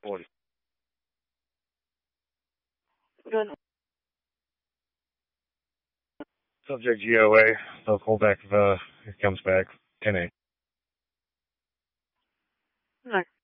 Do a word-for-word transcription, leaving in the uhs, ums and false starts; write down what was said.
forty. Good. Subject G O A. So call back if uh, it comes back. ten eight. Right.